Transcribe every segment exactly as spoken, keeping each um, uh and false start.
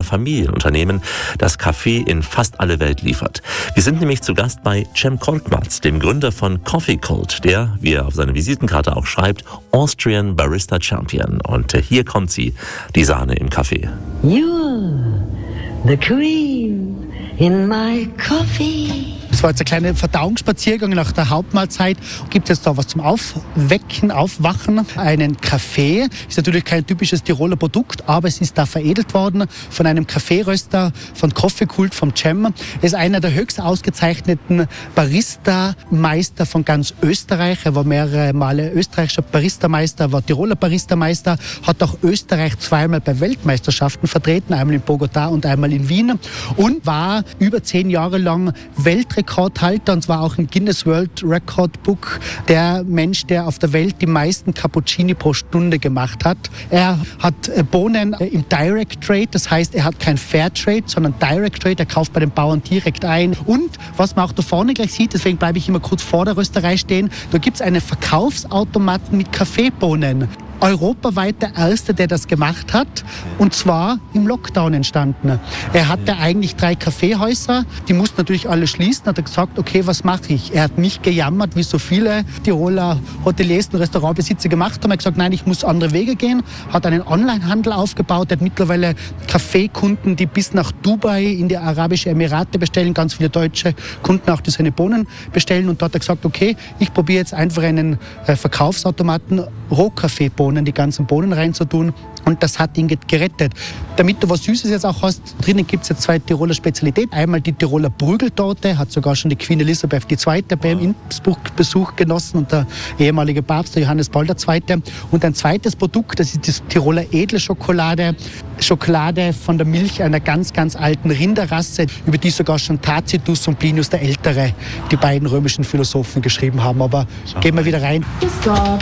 Familienunternehmen, das Kaffee in fast alle Welt liefert. Wir sind nämlich zu Gast bei Cem Korkmaz, dem Gründer von Coffee Cult, der, wie er auf seiner Visitenkarte auch schreibt, Austrian Barista Champion. Und hier kommt sie, die Sahne im Kaffee. You're the cream in my coffee. Das war jetzt ein kleiner Verdauungsspaziergang nach der Hauptmahlzeit. Gibt es da was zum Aufwecken, Aufwachen? Einen Kaffee. Ist natürlich kein typisches Tiroler Produkt, aber es ist da veredelt worden von einem Kaffeeröster, von Coffee Cult, vom Cem. Er ist einer der höchst ausgezeichneten Barista-Meister von ganz Österreich. Er war mehrere Male österreichischer Baristameister, war Tiroler Baristameister, hat auch Österreich zweimal bei Weltmeisterschaften vertreten, einmal in Bogotá und einmal in Wien und war über zehn Jahre lang Weltrekordhalter, und zwar auch im Guinness World Record Book der Mensch, der auf der Welt die meisten Cappuccini pro Stunde gemacht hat. Er hat Bohnen im Direct Trade, das heißt, er hat kein Fair Trade, sondern Direct Trade, er kauft bei den Bauern direkt ein. Und was man auch da vorne gleich sieht, deswegen bleibe ich immer kurz vor der Rösterei stehen, da gibt es einen Verkaufsautomaten mit Kaffeebohnen. Europaweit der Erste, der das gemacht hat, und zwar im Lockdown entstanden. Er hatte eigentlich drei Kaffeehäuser, die mussten natürlich alle schließen, hat er gesagt, okay, was mache ich? Er hat nicht gejammert, wie so viele Tiroler Hoteliers und Restaurantbesitzer gemacht haben. Er hat gesagt, nein, ich muss andere Wege gehen, hat einen Onlinehandel aufgebaut, er hat mittlerweile Kaffeekunden, die bis nach Dubai in die Arabischen Emirate bestellen, ganz viele deutsche Kunden auch, die seine Bohnen bestellen, und dort hat er gesagt, okay, ich probiere jetzt einfach einen äh, Verkaufsautomaten Rohkaffeebohnen, die ganzen Bohnen reinzutun, und das hat ihn gerettet. Damit du was Süßes jetzt auch hast, drinnen gibt es jetzt zwei Tiroler Spezialitäten. Einmal die Tiroler Brügeltorte, hat sogar schon die Queen Elisabeth die Zweite beim Innsbruck-Besuch genossen und der ehemalige Papst, der Johannes Paul der Zweite. Und ein zweites Produkt, das ist die Tiroler Edelschokolade, Schokolade von der Milch einer ganz, ganz alten Rinderrasse, über die sogar schon Tacitus und Plinius der Ältere, die beiden römischen Philosophen, geschrieben haben. Aber Schau gehen wir wieder rein. Bis dort.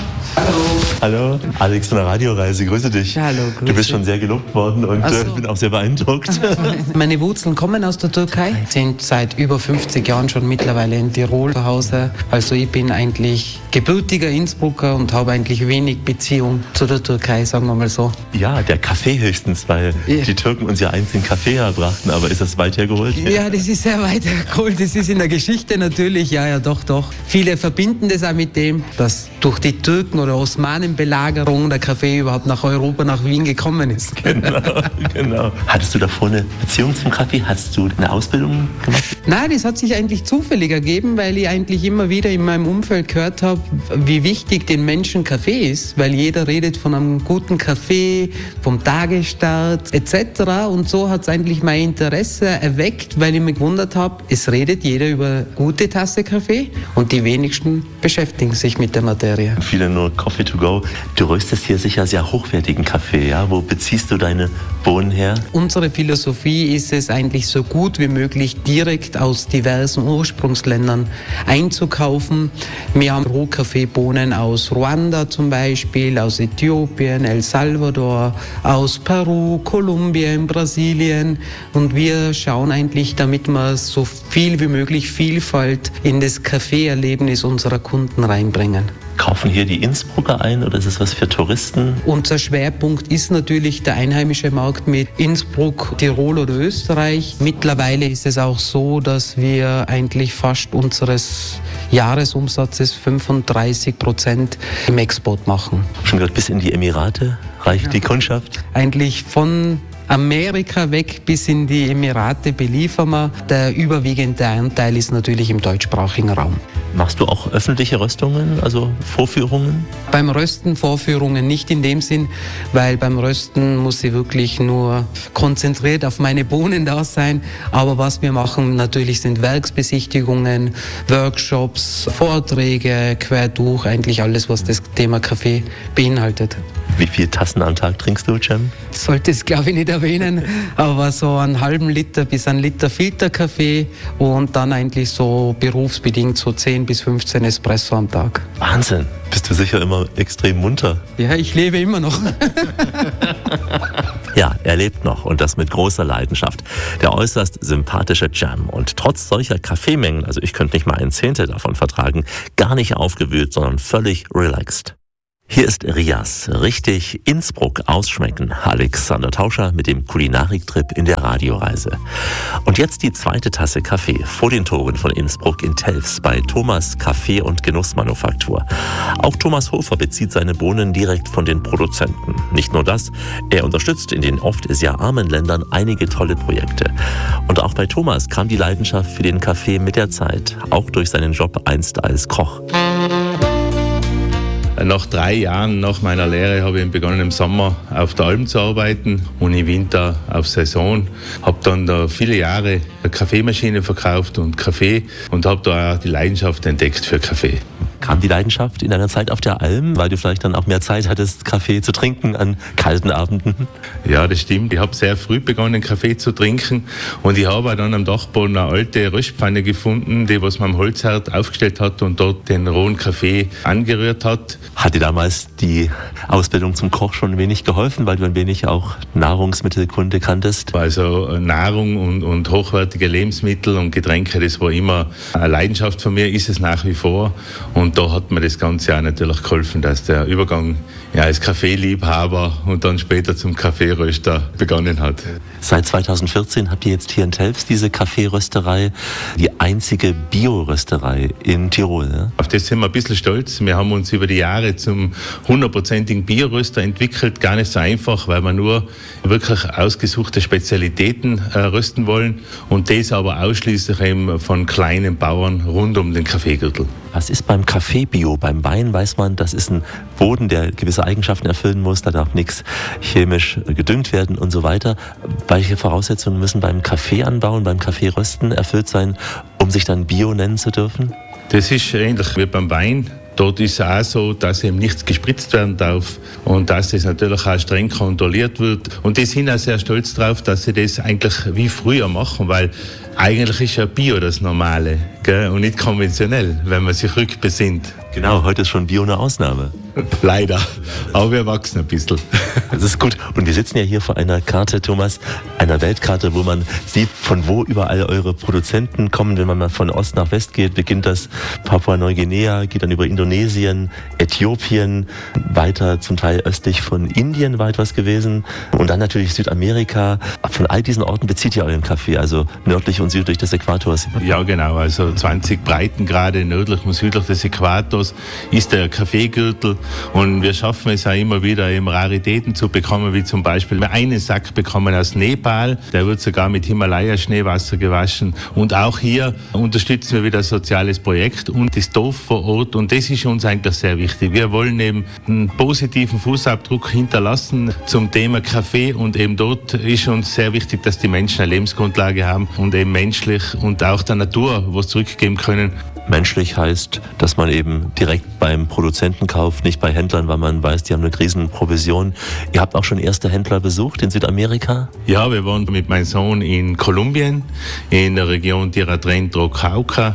Hallo. Hallo, Alex von der Radioreise, grüße dich. Hallo, grüße. Du bist schon sehr gelobt worden und Ach so. äh, bin auch sehr beeindruckt. Meine Wurzeln kommen aus der Türkei, sind seit über fünfzig Jahren schon mittlerweile in Tirol zu Hause. Also ich bin eigentlich gebürtiger Innsbrucker und habe eigentlich wenig Beziehung zu der Türkei, sagen wir mal so. Ja, der Kaffee höchstens, weil Ja. die Türken uns ja einst den Kaffee herbrachten, aber ist das weit hergeholt? Ja, das ist sehr weit hergeholt. Das ist in der Geschichte natürlich, ja, ja, doch, doch. Viele verbinden das auch mit dem, dass durch die Türken- oder Osmanenbelagerung der Kaffee überhaupt nach Europa, nach Wien gekommen ist. Genau, genau. Hattest du davor eine Beziehung zum Kaffee? Hast du eine Ausbildung gemacht? Nein, das hat sich eigentlich zufällig ergeben, weil ich eigentlich immer wieder in meinem Umfeld gehört habe, wie wichtig den Menschen Kaffee ist, weil jeder redet von einem guten Kaffee, vom Tagesstart et cetera. Und so hat es eigentlich mein Interesse erweckt, weil ich mich gewundert habe, es redet jeder über eine gute Tasse Kaffee und die wenigsten beschäftigen sich mit der Materie. Viele nur Coffee to go. Du röstest hier sicher sehr hochwertigen Kaffee, ja? Wo beziehst du deine Bohnen her? Unsere Philosophie ist es eigentlich so gut wie möglich direkt aus diversen Ursprungsländern einzukaufen. Wir haben Rohkaffeebohnen aus Ruanda zum Beispiel, aus Äthiopien, El Salvador, aus Peru, Kolumbien, Brasilien, und wir schauen eigentlich, damit wir so viel wie möglich Vielfalt in das Kaffeeerlebnis unserer Kunden reinbringen. Kaufen hier die Innsbrucker ein oder ist es was für Touristen? Unser Schwerpunkt ist natürlich der einheimische Markt mit Innsbruck, Tirol oder Österreich. Mittlerweile ist es auch so, dass wir eigentlich fast unseres Jahresumsatzes fünfunddreißig Prozent im Export machen. Schon gerade bis in die Emirate reicht ja die Kundschaft? Eigentlich von Amerika weg bis in die Emirate beliefern wir. Der überwiegende Anteil ist natürlich im deutschsprachigen Raum. Machst du auch öffentliche Röstungen, also Vorführungen? Beim Rösten Vorführungen nicht in dem Sinn, weil beim Rösten muss ich wirklich nur konzentriert auf meine Bohnen da sein. Aber was wir machen natürlich sind Werksbesichtigungen, Workshops, Vorträge, quer durch, eigentlich alles, was das Thema Kaffee beinhaltet. Wie viele Tassen am Tag trinkst du, Cem? Ich sollte es, glaube ich, nicht erwähnen, aber so einen halben Liter bis einen Liter Filterkaffee und dann eigentlich so berufsbedingt so zehn bis fünfzehn Espresso am Tag. Wahnsinn! Bist du sicher immer extrem munter? Ja, ich lebe immer noch. Ja, er lebt noch und das mit großer Leidenschaft. Der äußerst sympathische Cem und trotz solcher Kaffeemengen, also ich könnte nicht mal ein Zehntel davon vertragen, gar nicht aufgewühlt, sondern völlig relaxed. Hier ist Rias. Richtig Innsbruck ausschmecken. Alexander Tauscher mit dem Kulinariktrip in der Radioreise. Und jetzt die zweite Tasse Kaffee vor den Toren von Innsbruck in Telfs bei Thomas Kaffee- und Genussmanufaktur. Auch Thomas Hofer bezieht seine Bohnen direkt von den Produzenten. Nicht nur das, er unterstützt in den oft sehr armen Ländern einige tolle Projekte. Und auch bei Thomas kam die Leidenschaft für den Kaffee mit der Zeit, auch durch seinen Job einst als Koch. Nach drei Jahren nach meiner Lehre habe ich begonnen, im Sommer auf der Alm zu arbeiten und im Winter auf Saison. Habe dann da viele Jahre eine Kaffeemaschine verkauft und Kaffee und habe da auch die Leidenschaft entdeckt für Kaffee. Kam die Leidenschaft in deiner Zeit auf der Alm, weil du vielleicht dann auch mehr Zeit hattest, Kaffee zu trinken an kalten Abenden? Ja, das stimmt. Ich habe sehr früh begonnen, Kaffee zu trinken und ich habe dann am Dachboden eine alte Röstpfanne gefunden, die was man am Holzherd aufgestellt hat und dort den rohen Kaffee angerührt hat. Hat dir damals die Ausbildung zum Koch schon ein wenig geholfen, weil du ein wenig auch Nahrungsmittelkunde kanntest? Also Nahrung und, und hochwertige Lebensmittel und Getränke, das war immer eine Leidenschaft von mir, ist es nach wie vor. Und da hat mir das Ganze auch natürlich geholfen, dass der Übergang ja, als Kaffeeliebhaber und dann später zum Kaffeeröster begonnen hat. Seit zweitausendvierzehn habt ihr jetzt hier in Telfs diese Kaffeerösterei, die einzige Biorösterei in Tirol. Ja? Auf das sind wir ein bisschen stolz. Wir haben uns über die Jahre zum hundertprozentigen Bioröster entwickelt. Gar nicht so einfach, weil wir nur wirklich ausgesuchte Spezialitäten äh, rösten wollen und das aber ausschließlich eben von kleinen Bauern rund um den Kaffeegürtel. Was ist beim Kaffee Bio? Beim Wein weiß man, das ist ein Boden, der gewisse Eigenschaften erfüllen muss. Da darf nichts chemisch gedüngt werden und so weiter. Welche Voraussetzungen müssen beim Kaffeeanbauen, beim Kaffeerösten erfüllt sein, um sich dann Bio nennen zu dürfen? Das ist ähnlich wie beim Wein. Dort ist es auch so, dass eben nichts gespritzt werden darf und dass das natürlich auch streng kontrolliert wird. Und die sind auch sehr stolz darauf, dass sie das eigentlich wie früher machen, weil eigentlich ist ja Bio das Normale, gell? Und nicht konventionell, wenn man sich rückbesinnt. Genau, heute ist schon Bio eine Ausnahme. Leider, aber wir wachsen ein bisschen. Das ist gut. Und wir sitzen ja hier vor einer Karte, Thomas, einer Weltkarte, wo man sieht, von wo überall eure Produzenten kommen. Wenn man mal von Ost nach West geht, beginnt das Papua-Neuguinea, geht dann über Indonesien, Äthiopien, weiter zum Teil östlich von Indien war etwas gewesen und dann natürlich Südamerika. Von all diesen Orten bezieht ihr euren Kaffee, also nördlich und südlich des Äquators. Ja, genau. Also zwanzig Breitengrade nördlich und südlich des Äquators ist der Kaffeegürtel. Und wir schaffen es auch immer wieder, eben Raritäten zu bekommen, wie zum Beispiel einen Sack bekommen aus Nepal. Der wird sogar mit Himalaya-Schneewasser gewaschen. Und auch hier unterstützen wir wieder ein soziales Projekt und das Dorf vor Ort. Und das ist uns eigentlich sehr wichtig. Wir wollen eben einen positiven Fußabdruck hinterlassen zum Thema Kaffee. Und eben dort ist uns sehr wichtig, dass die Menschen eine Lebensgrundlage haben und eben menschlich und auch der Natur was zurückgeben können. Menschlich heißt, dass man eben direkt beim Produzenten kauft, nicht bei Händlern, weil man weiß, die haben eine riesen Provision. Ihr habt auch schon erste Händler besucht in Südamerika? Ja, wir waren mit meinem Sohn in Kolumbien, in der Region Tierra del Cauca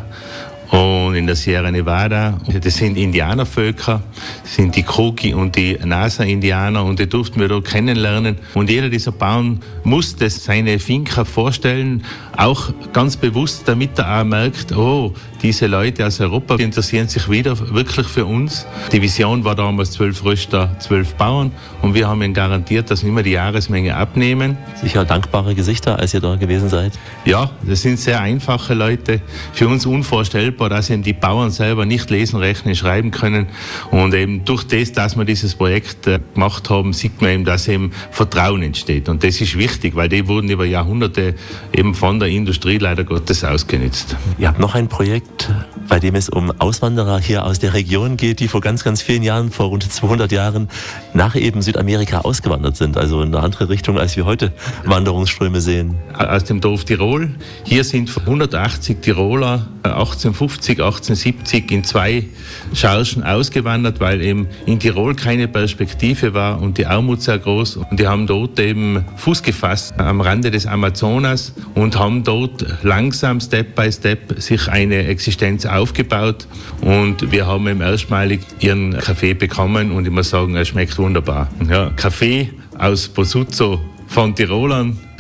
und in der Sierra Nevada. Das sind Indianervölker, das sind die Kogi und die Nasa-Indianer und die durften wir dort kennenlernen. Und jeder dieser Bauern musste seine Finca vorstellen, auch ganz bewusst, damit er auch merkt, oh, diese Leute aus Europa die interessieren sich wieder wirklich für uns. Die Vision war damals zwölf Röster, zwölf Bauern und wir haben ihnen garantiert, dass wir immer die Jahresmenge abnehmen. Sicher dankbare Gesichter, als ihr da gewesen seid? Ja, das sind sehr einfache Leute. Für uns unvorstellbar, dass eben die Bauern selber nicht lesen, rechnen, schreiben können. Und eben durch das, dass wir dieses Projekt äh, gemacht haben, sieht man eben, dass eben Vertrauen entsteht. Und das ist wichtig, weil die wurden über Jahrhunderte eben von der Industrie leider Gottes ausgenutzt. Ihr habt noch ein Projekt, bei dem es um Auswanderer hier aus der Region geht, die vor ganz, ganz vielen Jahren, vor rund zweihundert Jahren, nach eben Südamerika ausgewandert sind. Also in eine andere Richtung, als wir heute Wanderungsströme sehen. Aus dem Dorf Tirol. Hier sind hundertachtzig Tiroler achtzehnhundertfünfzig, achtzehnhundertsiebzig in zwei Chargen ausgewandert, weil eben in Tirol keine Perspektive war und die Armut sehr groß. Und die haben dort eben Fuß gefasst am Rande des Amazonas und haben dort langsam, Step by Step, sich eine Existenz aufgebaut. Und wir haben eben erstmalig ihren Kaffee bekommen und ich muss sagen, er schmeckt wunderbar. Ja, Kaffee aus Bosuzzo von Tirolern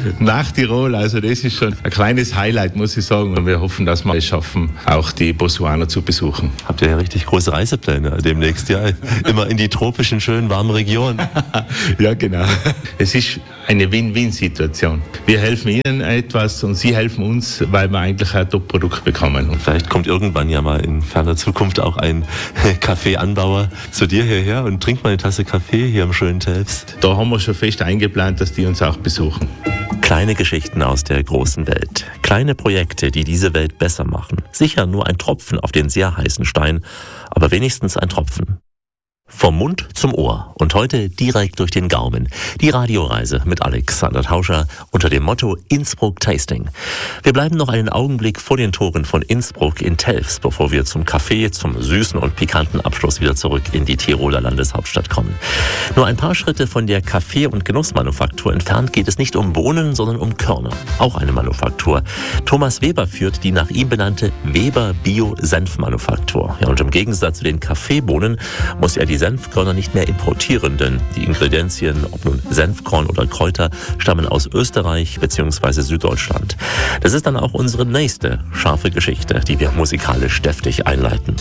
nach Tirol. Also das ist schon ein kleines Highlight, muss ich sagen. Und wir hoffen, dass wir es schaffen, auch die Botswana zu besuchen. Habt ihr ja richtig große Reisepläne demnächst, ja? Immer in die tropischen, schönen, warmen Regionen. Ja, genau. Es ist eine Win-Win-Situation. Wir helfen Ihnen etwas und Sie helfen uns, weil wir eigentlich ein Top-Produkt bekommen. Und vielleicht kommt irgendwann ja mal in ferner Zukunft auch ein Kaffeeanbauer zu dir hierher und trinkt mal eine Tasse Kaffee hier im schönen Telfs. Da haben wir schon fest eingeplant, dass die uns auch besuchen. Kleine Geschichten aus der großen Welt. Kleine Projekte, die diese Welt besser machen. Sicher nur ein Tropfen auf den sehr heißen Stein, aber wenigstens ein Tropfen. Vom Mund zum Ohr und heute direkt durch den Gaumen. Die Radioreise mit Alexander Tauscher unter dem Motto Innsbruck Tasting. Wir bleiben noch einen Augenblick vor den Toren von Innsbruck in Telfs, bevor wir zum Kaffee, zum süßen und pikanten Abschluss wieder zurück in die Tiroler Landeshauptstadt kommen. Nur ein paar Schritte von der Kaffee- und Genussmanufaktur entfernt geht es nicht um Bohnen, sondern um Körner. Auch eine Manufaktur. Thomas Weber führt die nach ihm benannte Weber Bio-Senfmanufaktur. Ja, und im Gegensatz zu den Kaffeebohnen muss er die Senfkörner nicht mehr importieren, denn die Ingredienzien, ob nun Senfkorn oder Kräuter, stammen aus Österreich bzw. Süddeutschland. Das ist dann auch unsere nächste scharfe Geschichte, die wir musikalisch deftig einleiten.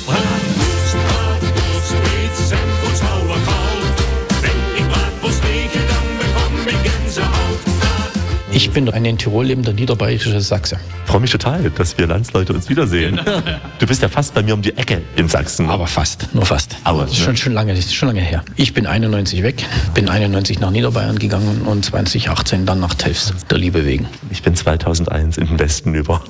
Ich bin ein in Tirol lebender niederbayerischer Sachse. Ich freue mich total, dass wir Landsleute uns wiedersehen. Du bist ja fast bei mir um die Ecke in Sachsen. Aber fast, nur fast. Aber das ist schon, schon, lange, das ist schon lange her. Ich bin einundneunzig weg, bin einundneunzig nach Niederbayern gegangen und zwanzig achtzehn dann nach Telfs, der Liebe wegen. Ich bin zweitausendeins in den Westen über.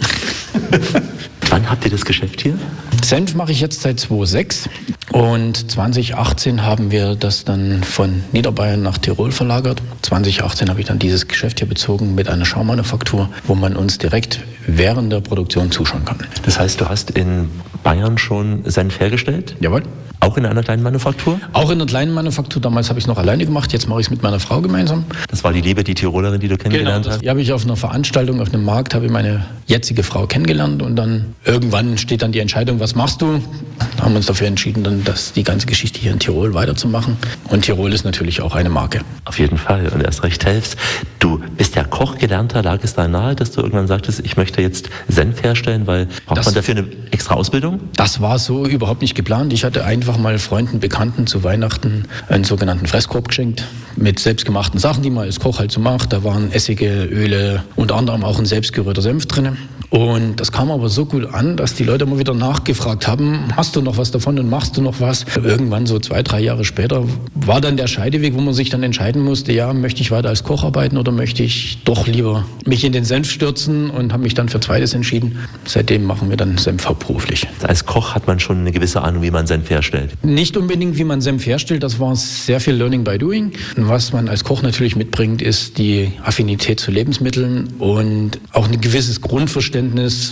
Wann habt ihr das Geschäft hier? Senf mache ich jetzt seit zweitausendsechs und zwanzig achtzehn haben wir das dann von Niederbayern nach Tirol verlagert. zwanzig achtzehn habe ich dann dieses Geschäft hier bezogen mit einer Schaummanufaktur, wo man uns direkt während der Produktion zuschauen kann. Das heißt, du hast in Bayern schon Senf hergestellt? Jawohl. Auch in einer kleinen Manufaktur? Auch in einer kleinen Manufaktur. Damals habe ich es noch alleine gemacht, jetzt mache ich es mit meiner Frau gemeinsam. Das war die Liebe, die Tirolerin, die du kennengelernt genau, hast? Die habe ich auf einer Veranstaltung, auf einem Markt, habe ich meine jetzige Frau kennengelernt und dann irgendwann steht dann die Entscheidung, was machst du? Da haben wir uns dafür entschieden, dann das, die ganze Geschichte hier in Tirol weiterzumachen. Und Tirol ist natürlich auch eine Marke. Auf jeden Fall und erst recht Telfs. Du bist ja Koch gelernter, lag es da nahe, dass du irgendwann sagtest, ich möchte jetzt Senf herstellen, weil braucht das, man dafür eine extra Ausbildung? Das war so überhaupt nicht geplant. Ich hatte einfach mal Freunden, Bekannten zu Weihnachten einen sogenannten Fresskorb geschenkt mit selbstgemachten Sachen, die man als Koch halt so macht. Da waren Essige, Öle, unter anderem auch ein selbstgerührter Senf drin. Und das kam aber so gut an, dass die Leute immer wieder nachgefragt haben, hast du noch was davon und machst du noch was? Irgendwann so zwei, drei Jahre später war dann der Scheideweg, wo man sich dann entscheiden musste, ja, möchte ich weiter als Koch arbeiten oder möchte ich doch lieber mich in den Senf stürzen und habe mich dann für Zweites entschieden. Seitdem machen wir dann Senf hauptberuflich. Als Koch hat man schon eine gewisse Ahnung, wie man Senf herstellt. Nicht unbedingt, wie man Senf herstellt, das war sehr viel Learning by Doing. Was man als Koch natürlich mitbringt, ist die Affinität zu Lebensmitteln und auch ein gewisses Grundverständnis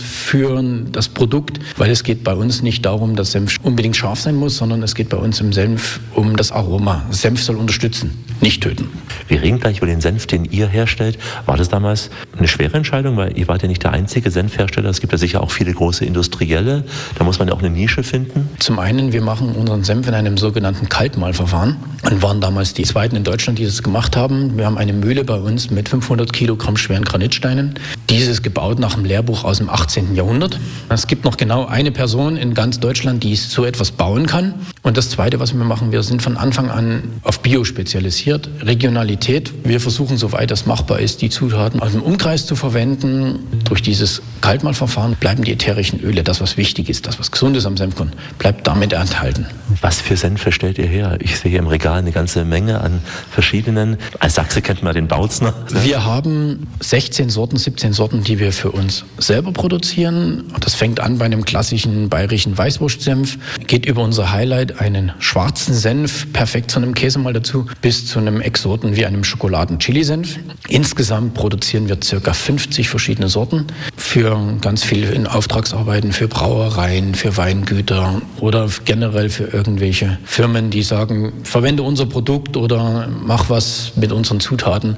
für das Produkt, weil es geht bei uns nicht darum, dass Senf unbedingt scharf sein muss, sondern es geht bei uns im Senf um das Aroma. Senf soll unterstützen, nicht töten. Wir reden gleich über den Senf, den ihr herstellt. War das damals eine schwere Entscheidung, weil ihr wart ja nicht der einzige Senfhersteller. Es gibt ja sicher auch viele große Industrielle. Da muss man ja auch eine Nische finden. Zum einen, wir machen unseren Senf in einem sogenannten Kaltmahlverfahren und waren damals die Zweiten in Deutschland, die das gemacht haben. Wir haben eine Mühle bei uns mit fünfhundert Kilogramm schweren Granitsteinen. Dieses gebaut nach einem Lehrbuch aus dem achtzehnten Jahrhundert. Es gibt noch genau eine Person in ganz Deutschland, die so etwas bauen kann. Und das Zweite, was wir machen, wir sind von Anfang an auf Bio spezialisiert. Regionalität. Wir versuchen, soweit das machbar ist, die Zutaten aus dem Umkreis zu verwenden. Durch dieses Kaltmahlverfahren bleiben die ätherischen Öle, das was wichtig ist, das was gesund ist am Senfkorn, bleibt damit enthalten. Was für Senfe stellt ihr her? Ich sehe hier im Regal eine ganze Menge an verschiedenen. Als Sachse kennt man den Bautzner. Wir haben sechzehn Sorten, siebzehn Sorten, die wir für uns selber produzieren. Das fängt an bei einem klassischen bayerischen Weißwurstsenf, geht über unser Highlight, einen schwarzen Senf, perfekt zu einem Käse mal dazu, bis zu einem Exoten wie einem Schokoladen-Chili-Senf. Insgesamt produzieren wir ca. fünfzig verschiedene Sorten für ganz viel in Auftragsarbeiten, für Brauereien, für Weingüter oder generell für irgendwelche Firmen, die sagen, verwende unser Produkt oder mach was mit unseren Zutaten.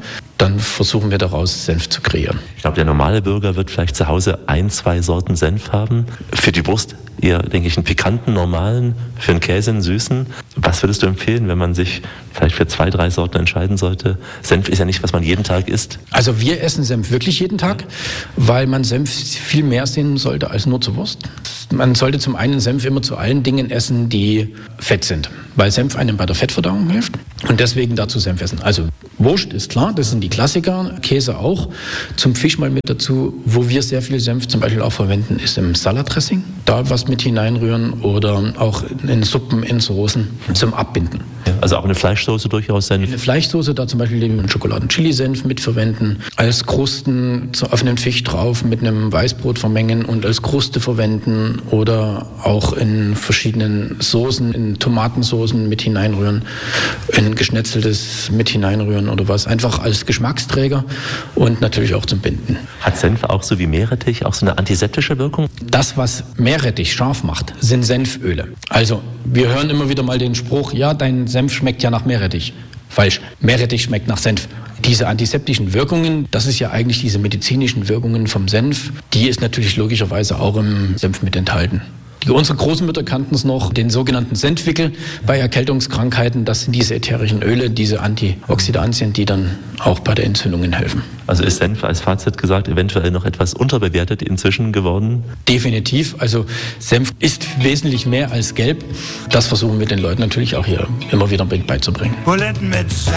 dann versuchen wir daraus Senf zu kreieren. Ich glaube, der normale Bürger wird vielleicht zu Hause ein, zwei Sorten Senf haben. Für die Wurst eher, denke ich, einen pikanten, normalen, für den Käse einen süßen. Was würdest du empfehlen, wenn man sich vielleicht für zwei, drei Sorten entscheiden sollte? Senf ist ja nicht, was man jeden Tag isst. Also wir essen Senf wirklich jeden Tag, weil man Senf viel mehr sehen sollte als nur zur Wurst. Man sollte zum einen Senf immer zu allen Dingen essen, die fett sind, weil Senf einem bei der Fettverdauung hilft und deswegen dazu Senf essen. Also Wurst ist klar, das sind die Klassiker, Käse auch. Zum Fisch mal mit dazu, wo wir sehr viel Senf zum Beispiel auch verwenden, ist im Salatdressing. Da was mit hineinrühren oder auch in Suppen, in Soßen zum Abbinden. Ja, also auch eine Fleischsoße durchaus Senf? Eine Fleischsoße, da zum Beispiel einen Schokoladen-Chili-Senf mitverwenden, als Krusten auf einen Fisch drauf mit einem Weißbrot vermengen und als Kruste verwenden oder auch in verschiedenen Soßen, in Tomatensoßen mit hineinrühren, in Geschnetzeltes mit hineinrühren oder was, einfach als Geschmacksträger und natürlich auch zum Binden. Hat Senf auch so wie Meerrettich auch so eine antiseptische Wirkung? Das, was Meerrettich scharf macht, sind Senföle. Also wir hören immer wieder mal den Spruch, ja, dein Senf schmeckt ja nach Meerrettich. Falsch, Meerrettich schmeckt nach Senf. Diese antiseptischen Wirkungen, das ist ja eigentlich diese medizinischen Wirkungen vom Senf, die ist natürlich logischerweise auch im Senf mit enthalten. Die, unsere Großmütter kannten es noch, den sogenannten Senfwickel bei Erkältungskrankheiten. Das sind diese ätherischen Öle, diese Antioxidantien, die dann auch bei der Entzündungen helfen. Also ist Senf als Fazit gesagt eventuell noch etwas unterbewertet inzwischen geworden? Definitiv. Also Senf ist wesentlich mehr als Gelb. Das versuchen wir den Leuten natürlich auch hier immer wieder beizubringen. Buletten mit Senf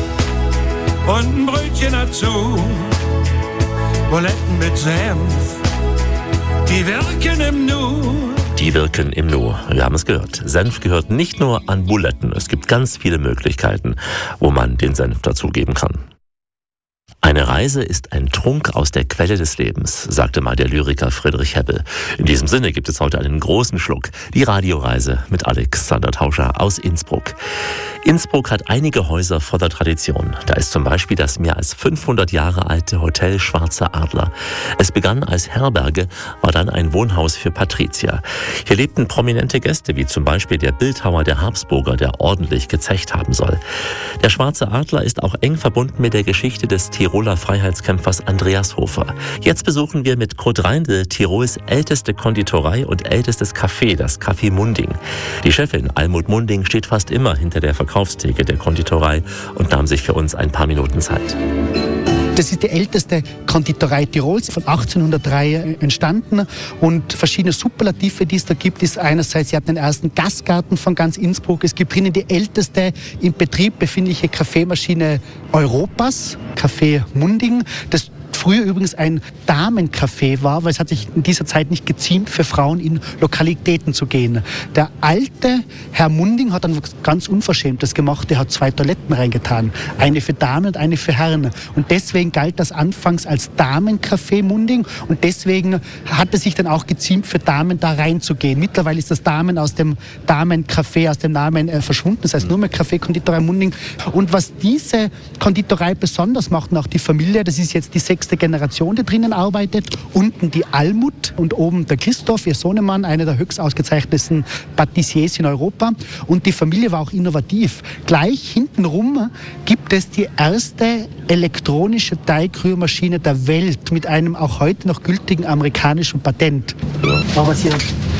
und ein Brötchen dazu. Buletten mit Senf, die wirken im Nu. Die wirken im Nu. Wir haben es gehört. Senf gehört nicht nur an Buletten. Es gibt ganz viele Möglichkeiten, wo man den Senf dazugeben kann. Eine Reise ist ein Trunk aus der Quelle des Lebens, sagte mal der Lyriker Friedrich Hebbel. In diesem Sinne gibt es heute einen großen Schluck. Die Radioreise mit Alexander Tauscher aus Innsbruck. Innsbruck hat einige Häuser voller Tradition. Da ist zum Beispiel das mehr als fünfhundert Jahre alte Hotel Schwarzer Adler. Es begann als Herberge, war dann ein Wohnhaus für Patrizier. Hier lebten prominente Gäste, wie zum Beispiel der Bildhauer der Habsburger, der ordentlich gezecht haben soll. Der Schwarze Adler ist auch eng verbunden mit der Geschichte des Tiroler Freiheitskämpfers Andreas Hofer. Jetzt besuchen wir mit Kurt Reindl Tirols älteste Konditorei und ältestes Café, das Café Munding. Die Chefin Almut Munding steht fast immer hinter der Verkaufstheke der Konditorei und nahm sich für uns ein paar Minuten Zeit. Das ist die älteste Konditorei Tirols, von achtzehnhundertdrei entstanden. Und verschiedene Superlative, die es da gibt, ist einerseits, sie hat den ersten Gastgarten von ganz Innsbruck. Es gibt drinnen die älteste im Betrieb befindliche Kaffeemaschine Europas, Café Munding. Das früher übrigens ein Damencafé war, weil es hat sich in dieser Zeit nicht geziemt, für Frauen in Lokalitäten zu gehen. Der alte Herr Munding hat dann ganz Unverschämtes gemacht. Er hat zwei Toiletten reingetan. Eine für Damen und eine für Herren. Und deswegen galt das anfangs als Damencafé Munding. Und deswegen hat es sich dann auch geziemt, für Damen da reinzugehen. Mittlerweile ist das Damen aus dem Damencafé, aus dem Namen äh, verschwunden. Das heißt nur mehr Café Konditorei Munding. Und was diese Konditorei besonders macht, und auch die Familie, das ist jetzt die sechste Generation, die drinnen arbeitet. Unten die Almut und oben der Christoph, ihr Sohnemann, einer der höchst ausgezeichnetsten Patissiers in Europa. Und die Familie war auch innovativ. Gleich hintenrum gibt es die erste elektronische Teigrührmaschine der Welt mit einem auch heute noch gültigen amerikanischen Patent. Aber sie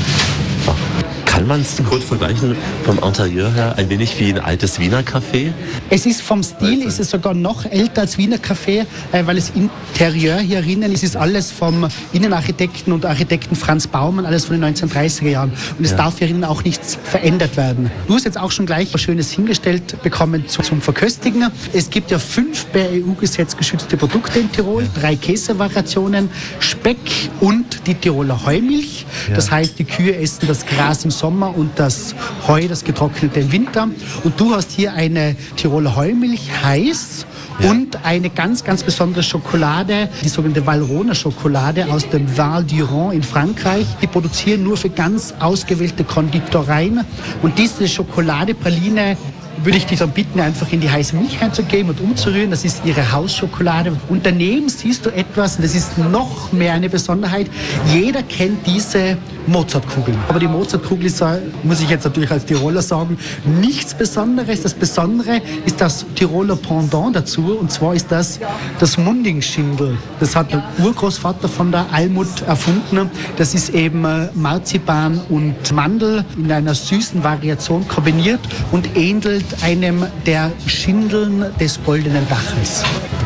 Kann man es kurz vergleichen vom Interieur her ein wenig wie ein altes Wiener Café? Es ist vom Stil, ist es sogar noch älter als Wiener Café, weil das Interieur hier drinnen ist, ist alles vom Innenarchitekten und Architekten Franz Baumann, alles von den neunzehnhundertdreißiger Jahren. Und es ja. darf hier drinnen auch nichts verändert werden. Du hast jetzt auch schon gleich was Schönes hingestellt bekommen zum Verköstigen. Es gibt ja fünf per E U-Gesetz geschützte Produkte in Tirol, drei Käsevariationen, Speck und die Tiroler Heumilch. Ja. Das heißt, die Kühe essen das Gras im Sommer und das Heu, das getrocknete im Winter. Und du hast hier eine Tiroler Heumilch heiß ja. und eine ganz, ganz besondere Schokolade, die sogenannte Valrhona Schokolade aus dem Val d'Iron in Frankreich. Die produzieren nur für ganz ausgewählte Konditoreien. Und diese Schokoladepraline würde ich dich dann bitten, einfach in die heiße Milch reinzugeben und umzurühren. Das ist ihre Hausschokolade. Und daneben siehst du etwas, und das ist noch mehr eine Besonderheit. Jeder kennt diese Mozartkugeln. Aber die Mozartkugel ist, muss ich jetzt natürlich als Tiroler sagen, nichts Besonderes. Das Besondere ist das Tiroler Pendant dazu. Und zwar ist das das Mundingschindel. Das hat der Urgroßvater von der Almut erfunden. Das ist eben Marzipan und Mandel in einer süßen Variation kombiniert und ähnelt einem der Schindeln des Goldenen Daches.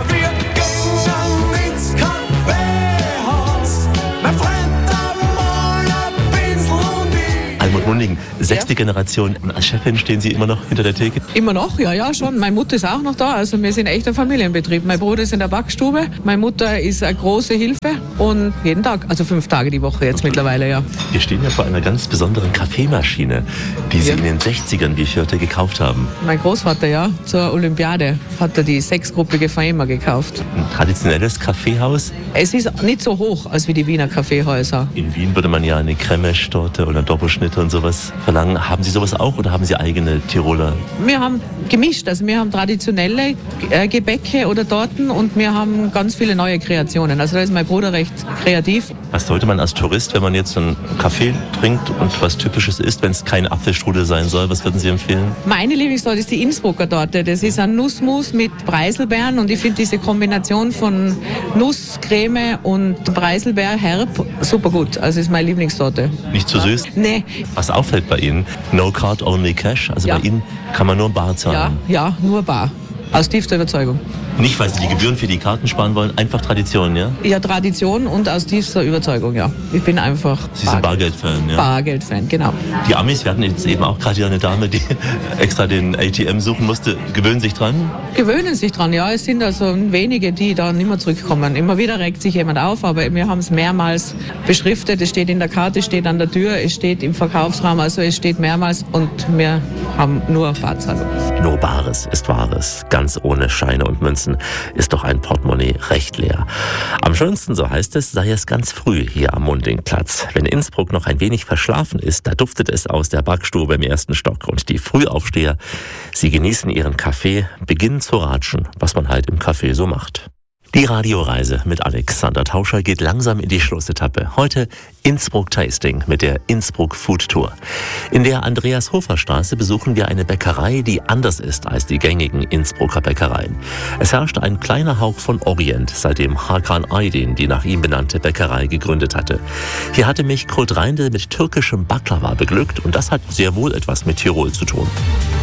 Almut Munding, sechste ja. Generation. Als Chefin stehen Sie immer noch hinter der Theke? Immer noch, ja, ja, schon. Meine Mutter ist auch noch da. Also wir sind echt ein Familienbetrieb. Mein Bruder ist in der Backstube. Meine Mutter ist eine große Hilfe. Und jeden Tag, also fünf Tage die Woche jetzt okay. mittlerweile, ja. Wir stehen ja vor einer ganz besonderen Kaffeemaschine, die Sie ja. in den sechzigern, wie ich hörte, gekauft haben. Mein Großvater, ja, zur Olympiade hat er die sechsgruppige Faima gekauft. Ein traditionelles Kaffeehaus? Es ist nicht so hoch als wie die Wiener Kaffeehäuser. In Wien würde man ja eine Cremage-Torte oder Doppelschnitte und sowas verlangen. Haben Sie sowas auch oder haben Sie eigene Tiroler? Wir haben gemischt. Also wir haben traditionelle äh, Gebäcke oder Torten und wir haben ganz viele neue Kreationen. Also da ist mein Bruder recht kreativ. Was sollte man als Tourist, wenn man jetzt einen Kaffee trinkt und was Typisches isst, wenn es kein Apfelstrudel sein soll, was würden Sie empfehlen? Meine Lieblingstorte ist die Innsbrucker Torte. Das ist ein Nussmus mit Preiselbeeren und ich finde diese Kombination von Nuss, Creme und Preiselbeer herb super gut. Also ist meine Lieblingstorte. Nicht zu süß? Nee. Was auffällt bei Ihnen? No card, only cash. Also ja. bei Ihnen kann man nur bar zahlen. Ja, ja, nur bar. Aus tiefster Überzeugung. Nicht, weil Sie die Gebühren für die Karten sparen wollen, einfach Tradition, ja? Ja, Tradition und aus tiefster Überzeugung, ja. Ich bin einfach Sie sind Bargeld-Fan, ja? Bargeld-Fan, genau. Die Amis, wir hatten jetzt eben auch gerade hier eine Dame, die extra den A T M suchen musste. Gewöhnen sich dran? Gewöhnen sich dran, ja. Es sind also wenige, die da nicht mehr zurückkommen. Immer wieder regt sich jemand auf, aber wir haben es mehrmals beschriftet. Es steht in der Karte, es steht an der Tür, es steht im Verkaufsraum, also es steht mehrmals und wir haben nur Barzahlung. Nur Bares ist Wahres. Ganz ohne Scheine und Münzen ist doch ein Portemonnaie recht leer. Am schönsten, so heißt es, sei es ganz früh hier am Mundingplatz. Wenn Innsbruck noch ein wenig verschlafen ist, da duftet es aus der Backstube im ersten Stock. Und die Frühaufsteher, sie genießen ihren Kaffee, beginnen zu ratschen, was man halt im Café so macht. Die Radioreise mit Alexander Tauscher geht langsam in die Schlussetappe. Heute Innsbruck Tasting mit der Innsbruck Food Tour. In der Andreas-Hofer-Straße besuchen wir eine Bäckerei, die anders ist als die gängigen Innsbrucker Bäckereien. Es herrscht ein kleiner Hauch von Orient, seitdem Hakan Aydin die nach ihm benannte Bäckerei gegründet hatte. Hier hatte mich Kurt Reindl mit türkischem Baklava beglückt und das hat sehr wohl etwas mit Tirol zu tun.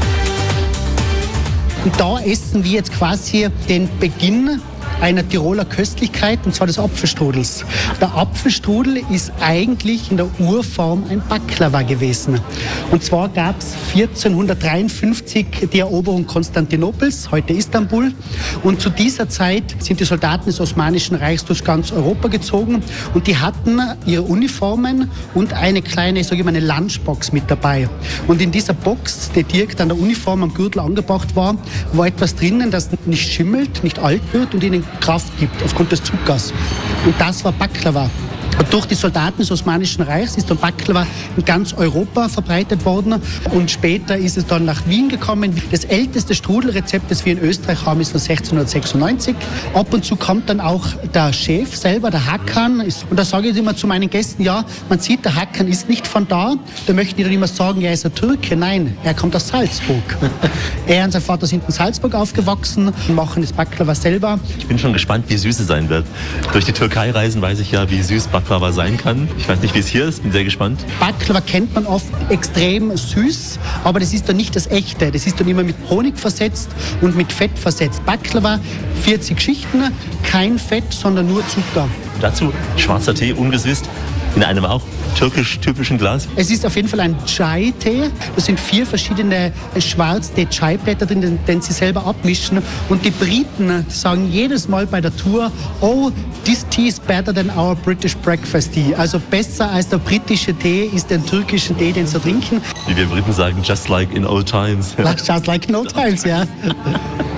Und da essen wir jetzt quasi den Beginn einer Tiroler Köstlichkeit, und zwar des Apfelstrudels. Der Apfelstrudel ist eigentlich in der Urform ein Baklava gewesen. Und zwar gab es vierzehnhundertdreiundfünfzig die Eroberung Konstantinopels, heute Istanbul. Und zu dieser Zeit sind die Soldaten des Osmanischen Reichs durch ganz Europa gezogen und die hatten ihre Uniformen und eine kleine, sage ich mal, eine Lunchbox mit dabei. Und in dieser Box, die direkt an der Uniform am Gürtel angebracht war, war etwas drinnen, das nicht schimmelt, nicht alt wird und ihnen Kraft gibt aufgrund des Zuckers. Und das war Baklava. Und durch die Soldaten des Osmanischen Reichs ist dann Baklava in ganz Europa verbreitet worden. Und später ist es dann nach Wien gekommen. Das älteste Strudelrezept, das wir in Österreich haben, ist von sechzehnhundertsechsundneunzig. Ab und zu kommt dann auch der Chef selber, der Hakan. Und da sage ich immer zu meinen Gästen, ja, man sieht, der Hakan ist nicht von da. Da möchten die dann immer sagen, er ist ein Türke. Nein, er kommt aus Salzburg. Er und sein Vater sind in Salzburg aufgewachsen und machen das Baklava selber. Ich bin schon gespannt, wie süß es sein wird. Durch die Türkei reisen weiß ich ja, wie süß Baklava sein kann. Ich weiß nicht, wie es hier ist, bin sehr gespannt. Baklava kennt man oft extrem süß, aber das ist dann nicht das Echte. Das ist dann immer mit Honig versetzt und mit Fett versetzt. Baklava, vierzig Schichten, kein Fett, sondern nur Zucker. Dazu schwarzer Tee, ungesüßt, in einem auch türkisch-typischen Glas. Es ist auf jeden Fall ein Chai-Tee. Da sind vier verschiedene Schwarztee-Chai-Blätter drin, den, den sie selber abmischen. Und die Briten sagen jedes Mal bei der Tour, oh, this tea is better than our British breakfast tea. Also besser als der britische Tee ist der türkische Tee, den sie trinken. Wie wir Briten sagen, just like in old times. Just like in old times, ja.